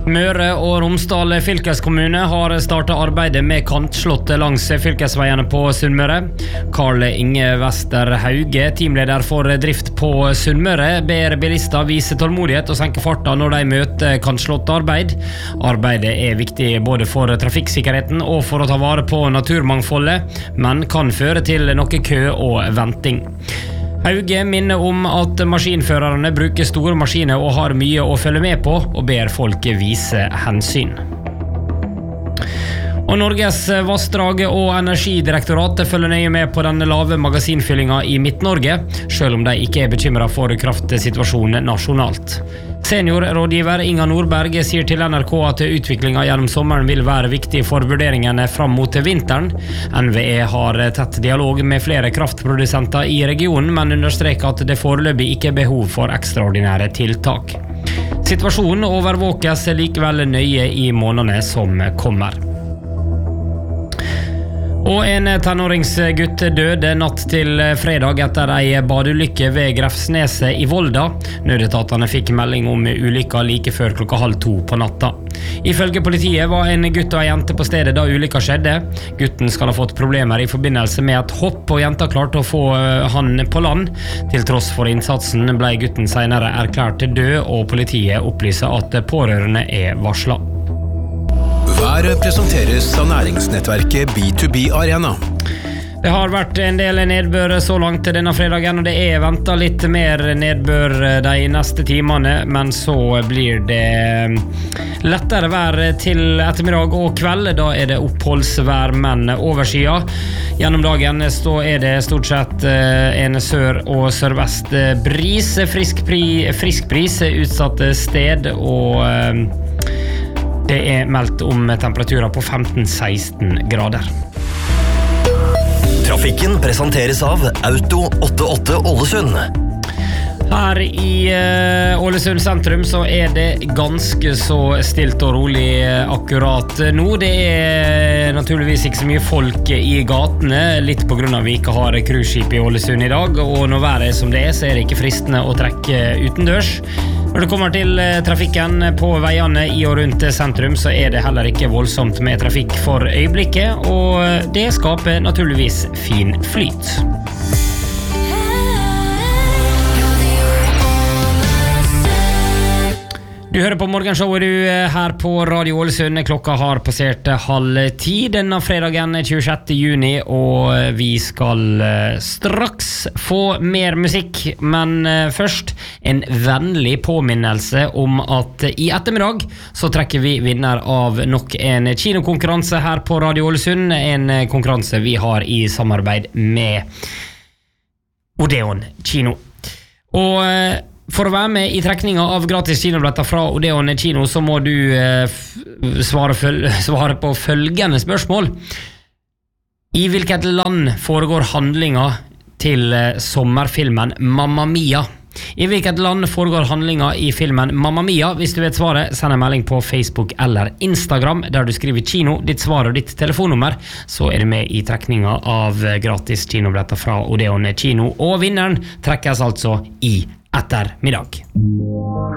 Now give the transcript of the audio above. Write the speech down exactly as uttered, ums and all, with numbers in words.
Møre og Romsdal fylkeskommune har startet arbeidet med kantslåtte langs fylkesveiene på Sunnmøre. Karl Inge Wester Hauge, teamleder for drift på Sunnmøre, ber bilister vise tålmodighet og senke farta når de møter kantslått arbeid. Arbeidet er viktig både for trafikksikkerheten og for å ta vare på naturmangfoldet, men kan føre til noe kø og venting. Hauge minner om at maskinførerne bruker store maskiner og har mye å følge med på, og ber folk vise hensyn. Og Norges vassdrag- og energidirektorat følger nøye med på den lave magasinfyllinga i Midt-Norge, selv om de ikke er bekymret for kraftsituasjonen nasjonalt. Seniorrådgiver Inga Nordberg sier til N R K at utviklingen gjennom sommeren vil være viktig for vurderingene fram mot vinteren. N V E har tett dialog med flere kraftprodusenter i regionen, men understreker at det foreløpig ikke er behov for ekstraordinære tiltak. Situasjonen overvåkes likevel nøye i månedene som kommer. Og en tenåringsgutt døde natt til fredag etter ei badeulykke ved Grefsneset i Volda. Nødetatene fikk melding om ulykka like før klokka halv to på natta. Ifølge politiet var en gutt og ei jente på stedet da ulykka skjedde. Gutten skal ha fått problemer i forbindelse med et hopp, og jenta klarte å få han på land. Til tross for innsatsen ble gutten senere erklært død, og politiet opplyser at pårørende er varslet. Været presenteres av næringsnettverket B to B Arena. Det har vært en del nedbør så langt til denne fredagen, og det er ventet litt mer nedbør de neste timene, men så blir det lettere vær til ettermiddag og kveld. Da er det oppholdsvær, men overskya. Gjennom dagen så er det stort sett en sør- og sørvest bris, frisk, pri, frisk bris, utsatte sted, og det er meldt om temperaturer på femten til seksten grader. Trafikken presenteres av Auto åttiåtte Ålesund. Her i uh, Ålesund sentrum så er det ganske så stilt og rolig akkurat nå. Det er naturligvis ikke så mye folk i gatene, litt på grunn av vi ikke har cruiseskip i Ålesund i dag, og når været er som det er, så er det ikke fristende å trekke utendørs. Når det kommer til trafikken på veiene i og rundt sentrum, så er det heller ikke voldsomt med trafikk for øyeblikket, og det skaper naturligvis fin flyt. Du hører på morgenshowet du her på Radio Ålesund. Klokka har passert halv ti denne fredagen tjuesjette juni, og vi skal straks få mer musikk, men først en vennlig påminnelse om at i ettermiddag så trekker vi vinner av nok en kinokonkurranse her på Radio Ålesund, en konkurranse vi har i samarbeid med Odeon kino. Og for å være med i trekninga av gratis kinobilletter fra Odeon kino, så må du eh, svare, føl- svare på følgende spørsmål. I hvilket land foregår handlinga til eh, sommerfilmen Mamma Mia? I hvilket land foregår handlinga i filmen Mamma Mia? Hvis du vet svaret, send en melding på Facebook eller Instagram, der du skriver kino, ditt svar og ditt telefonnummer, så er du med i trekninga av gratis kinobilletter fra Odeon kino. Og vinneren trekkes altså i ettermiddag.